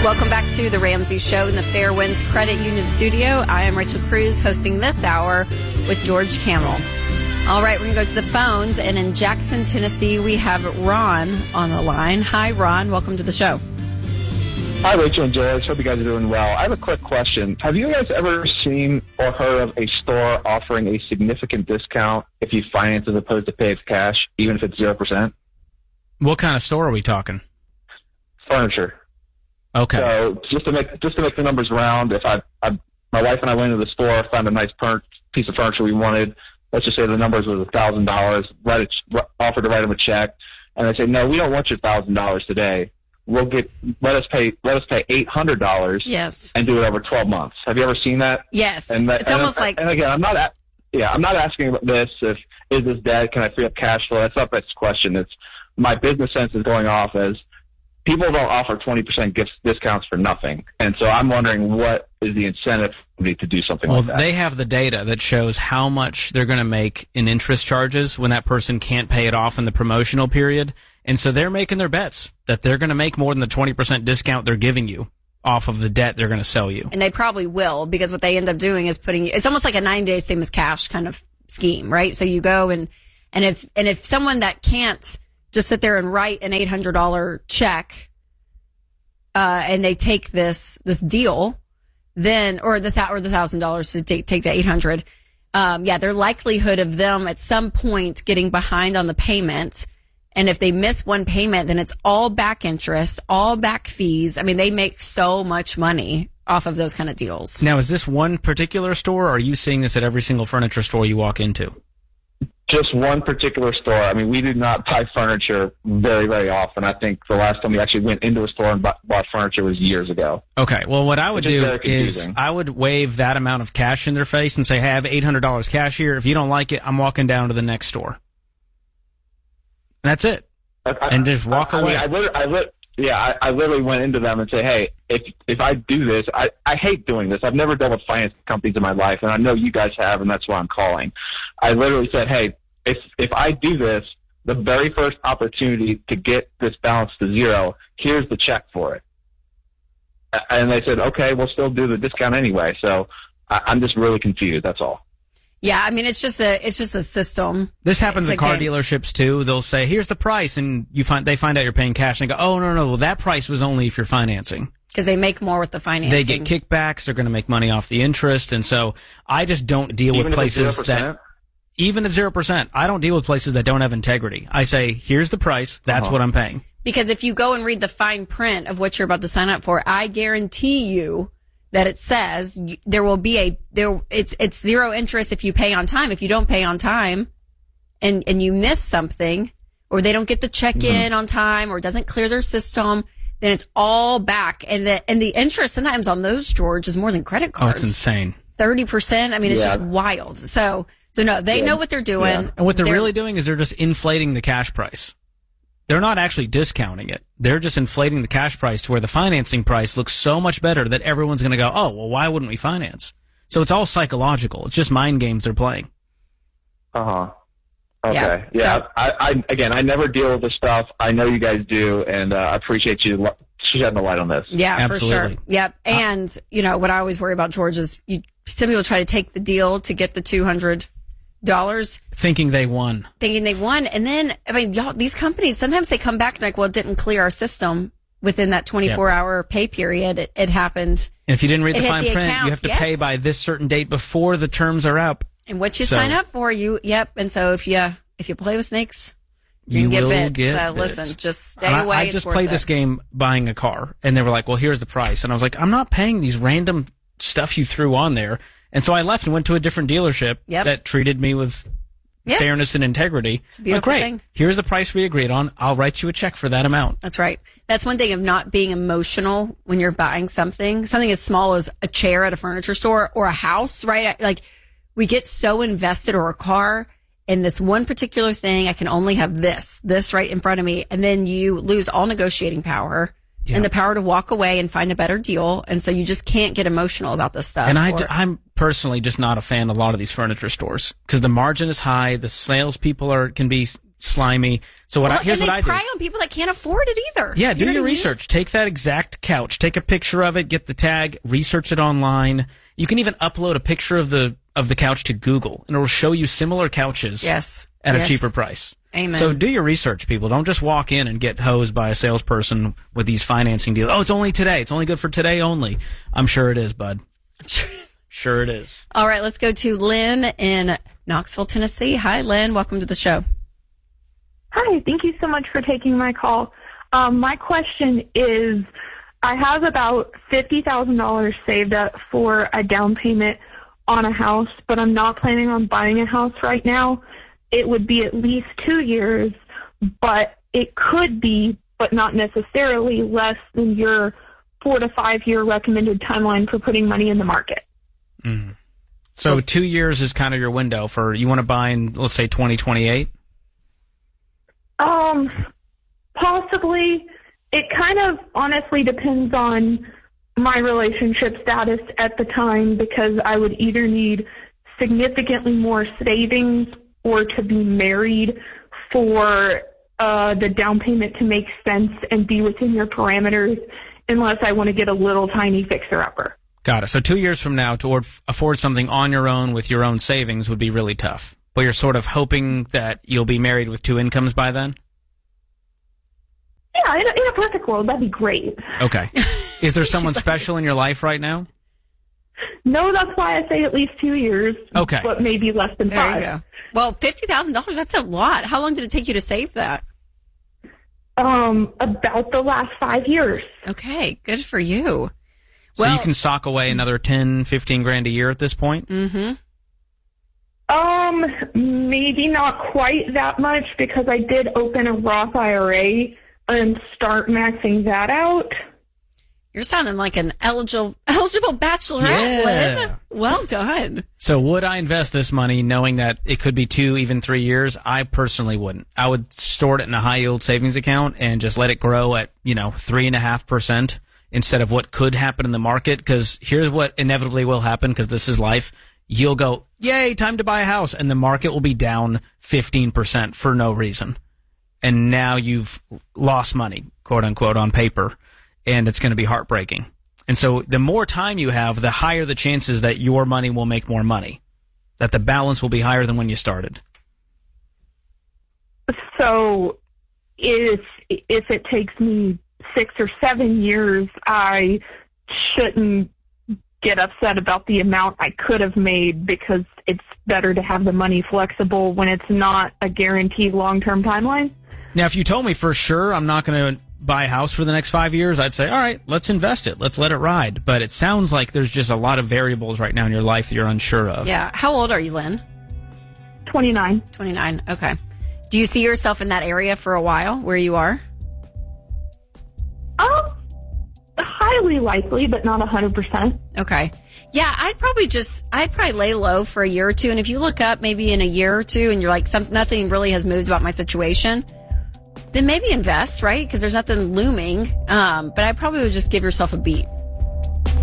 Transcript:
Welcome back to the Ramsey Show in the Fairwinds Credit Union studio. I am Rachel Cruz hosting this hour with George Kamel. All right, we're going to go to the phones, and in Jackson, Tennessee, we have Ron on the line. Hi, Ron. Welcome to the show. Hi, Rachel and George. Hope you guys are doing well. I have a quick question. Have you guys ever seen or heard of a store offering a significant discount if you finance as opposed to pay with cash, even if it's 0%? What kind of store are we talking? Furniture. Okay. So just to make the numbers round, if my wife and I went into the store, found a nice piece of furniture we wanted. Let's just say the numbers was $1,000. Offered to write them a check, and they say, no, we don't want your $1,000 today. Let us pay $800. Yes. And do it over 12 months. Have you ever seen that? Yes. It's almost like. And again, I'm not asking about this. Is this dead? Can I free up cash flow? That's not the question. It's my business sense is going off as people don't offer 20% discounts for nothing. And so I'm wondering what is the incentive for me to do something like that? Well, they have the data that shows how much they're going to make in interest charges when that person can't pay it off in the promotional period. And so they're making their bets that they're going to make more than the 20% discount they're giving you off of the debt they're going to sell you. And they probably will, because what they end up doing is it's almost like a 9-day same as cash kind of scheme, right? So you go and if someone that can't just sit there and write an $800 check, and they take this deal, then, or the $1,000 to take the $800, their likelihood of them at some point getting behind on the payment, and if they miss one payment, then it's all back interest, all back fees. I mean, they make so much money off of those kind of deals. Now, is this one particular store, or are you seeing this at every single furniture store you walk into? Just one particular store. I mean, we do not buy furniture very, very often. I think the last time we actually went into a store and bought furniture was years ago. Okay. Well, what I would do is I would wave that amount of cash in their face and say, hey, I have $800 cash here. If you don't like it, I'm walking down to the next store. And that's it. And just walk away. I literally went into them and say, hey, if I do this, I hate doing this. I've never dealt with finance companies in my life, and I know you guys have, and that's why I'm calling. I literally said, hey, if I do this, the very first opportunity to get this balance to zero, here's the check for it. And they said, okay, we'll still do the discount anyway. So I'm just really confused. That's all. Yeah, I mean, it's just a system. This happens at car dealerships too. They'll say, here's the price, and they find out you're paying cash, and they go, oh, no, well, that price was only if you're financing. Because they make more with the financing. They get kickbacks. They're going to make money off the interest. And so I just don't deal with places that, even at 0%, I don't deal with places that don't have integrity. I say, here's the price. That's what I'm paying. Because if you go and read the fine print of what you're about to sign up for, I guarantee you that it says there will be it's zero interest if you pay on time. If you don't pay on time and you miss something, or they don't get the check in on time, or it doesn't clear their system, then it's all back. And the interest sometimes on those, George, is more than credit cards. Oh, it's insane. 30%. I mean, it's just wild. So no, they know what they're doing. Yeah. And what they're really doing is they're just inflating the cash price. They're not actually discounting it. They're just inflating the cash price to where the financing price looks so much better that everyone's going to go, oh, well, why wouldn't we finance? So it's all psychological. It's just mind games they're playing. Okay. Yeah. So, I never deal with this stuff. I know you guys do, and I appreciate you shedding the light on this. Yeah, absolutely. For sure. Yep. And, what I always worry about, George, is some people try to take the deal to get the $200. Thinking they won. And then, I mean, y'all, these companies, sometimes they come back and like, well, it didn't clear our system within that 24-hour pay period. It happened. And if you didn't read the fine print, you have to pay by this certain date before the terms are up. And what you sign up for, And so if you play with snakes, you can get bit. So listen, just stay away. I just played this game buying a car, and they were like, well, here's the price. And I was like, I'm not paying these random stuff you threw on there. And so I left and went to a different dealership that treated me with fairness and integrity. It's a beautiful thing. Here's the price we agreed on. I'll write you a check for that amount. That's right. That's one thing of not being emotional when you're buying something as small as a chair at a furniture store or a house, right? Like, we get so invested, or a car, in this one particular thing. I can only have this right in front of me. And then you lose all negotiating power. And the power to walk away and find a better deal. And so you just can't get emotional about this stuff. And I'm personally just not a fan of a lot of these furniture stores because the margin is high. The salespeople can be slimy. So here's what I do. And they pry on people that can't afford it either. Yeah, do You know your what I mean? research. Take that exact couch. Take a picture of it. Get the tag. Research it online. You can even upload a picture of the couch to Google, and it will show you similar couches Yes. at a Yes. cheaper price. Amen. So do your research, people. Don't just walk in and get hosed by a salesperson with these financing deals. Oh, it's only today. It's only good for today only. I'm sure it is, bud. Sure it is. All right, let's go to Lynn in Knoxville, Tennessee. Hi, Lynn. Welcome to the show. Hi, thank you so much for taking my call. My question is, I have about $50,000 saved up for a down payment on a house, but I'm not planning on buying a house right now. It would be at least 2 years, but it could be, but not necessarily, less than your 4 to 5 year recommended timeline for putting money in the market. Mm. So 2 years is kind of your window for, you want to buy in, let's say, 2028? Possibly. It kind of honestly depends on my relationship status at the time, because I would either need significantly more savings or to be married for the down payment to make sense and be within your parameters, unless I want to get a little tiny fixer-upper. Got it. So 2 years from now, to afford something on your own with your own savings would be really tough. But you're sort of hoping that you'll be married with 2 incomes by then? Yeah, in a perfect world, that'd be great. Okay. Is there someone special in your life right now? No, that's why I say at least 2 years. Okay. But maybe less than There 5. you go. Well, $50,000, that's a lot. How long did it take you to save that? About the last 5 years. Okay, good for you. So you can sock away another 10, 15 grand a year at this point? Mm-hmm. Maybe not quite that much, because I did open a Roth IRA and start maxing that out. You're sounding like an eligible bachelorette, Yeah. Lynn. Well done. So would I invest this money knowing that it could be 2, even 3 years? I personally wouldn't. I would store it in a high-yield savings account and just let it grow at, 3.5% instead of what could happen in the market, because here's what inevitably will happen, because this is life. You'll go, yay, time to buy a house, and the market will be down 15% for no reason. And now you've lost money, quote unquote, on paper, and it's going to be heartbreaking. And so the more time you have, the higher the chances that your money will make more money, that the balance will be higher than when you started. So if it takes me 6 or 7 years, I shouldn't get upset about the amount I could have made, because it's better to have the money flexible when it's not a guaranteed long-term timeline. Now, if you told me for sure I'm not going to buy a house for the next 5 years, I'd say, all right, let's invest it. Let's let it ride. But it sounds like there's just a lot of variables right now in your life that you're unsure of. Yeah. How old are you, Lynn? 29. 29. Okay. Do you see yourself in that area for a while, where you are? Highly likely, but not 100%. Okay. Yeah, I'd probably lay low for a year or two. And if you look up maybe in a year or two and you're like, nothing really has moved about my situation, then maybe invest, right? Because there's nothing looming. But I probably would just give yourself a beat.